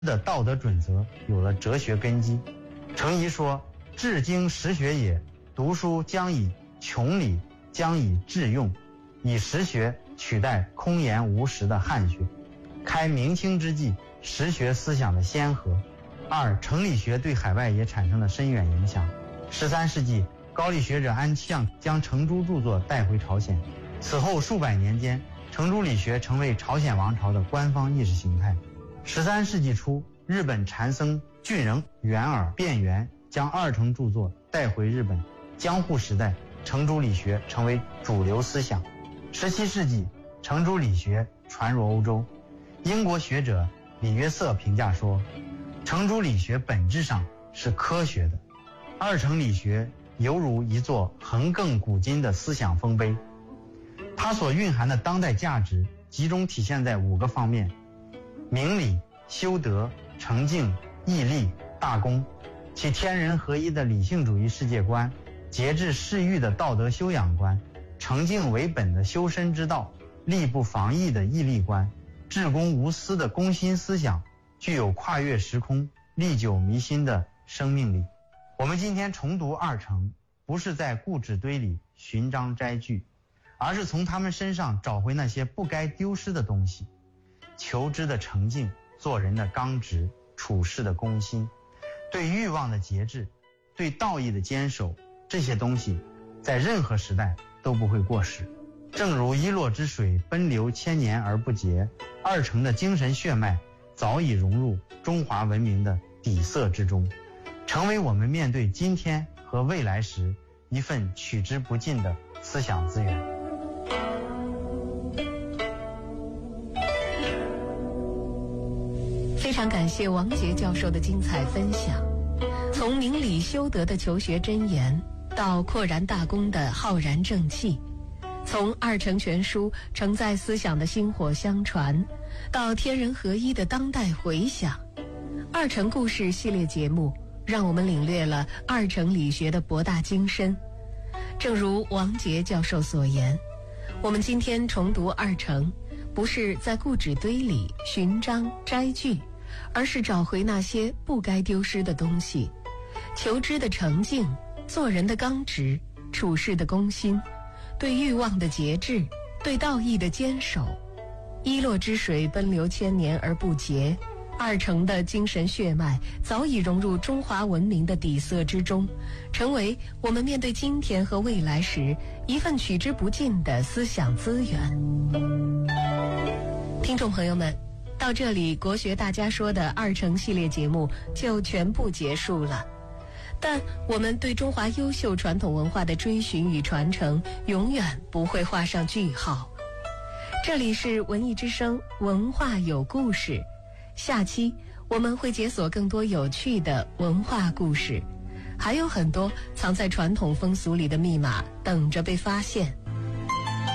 的道德准则有了哲学根基。程颐说：“治经实学也，读书将以穷理，将以致用，以实学取代空言无实的汉学，开明清之际实学思想的先河。”二，程理学对海外也产生了深远影响。13世纪，高丽学者安庆将程朱著作带回朝鲜，此后数百年间，程朱理学成为朝鲜王朝的官方意识形态。13世纪初，日本禅僧俊仁、元尔、卞元将二程著作带回日本，江户时代，程朱理学成为主流思想。17世纪，程朱理学传入欧洲。英国学者李约瑟评价说，程朱理学本质上是科学的，二程理学犹如一座横亘古今的思想丰碑，它所蕴含的当代价值集中体现在5个方面：明理、修德、诚敬、毅力、大公。其天人合一的理性主义世界观，节制适欲的道德修养观，诚敬为本的修身之道，力不防疫的毅力观，至公无私的公心思想，具有跨越时空、历久弥新的生命力。我们今天重读二程，不是在故纸堆里寻章摘句，而是从他们身上找回那些不该丢失的东西：求知的诚敬，做人的刚直，处事的公心，对欲望的节制，对道义的坚守，这些东西在任何时代都不会过时。正如伊洛之水奔流千年而不竭，二程的精神血脉早已融入中华文明的底色之中，成为我们面对今天和未来时一份取之不尽的思想资源。 非常感谢王杰教授的精彩分享，从明理修德的求学箴言，到阔然大公的浩然正气，从二程全书承载思想的薪火相传，到天人合一的当代回响，二程故事系列节目让我们领略了二程理学的博大精深。正如王杰教授所言，我们今天重读二程，不是在故纸堆里寻章摘句，而是找回那些不该丢失的东西：求知的诚敬，做人的刚直，处事的公心，对欲望的节制，对道义的坚守。伊洛之水奔流千年而不竭，二程的精神血脉早已融入中华文明的底色之中，成为我们面对今天和未来时一份取之不尽的思想资源。听众朋友们，到这里国学大家说的二程系列节目就全部结束了，但我们对中华优秀传统文化的追寻与传承永远不会画上句号。这里是文艺之声，文化有故事，下期我们会解锁更多有趣的文化故事，还有很多藏在传统风俗里的密码等着被发现。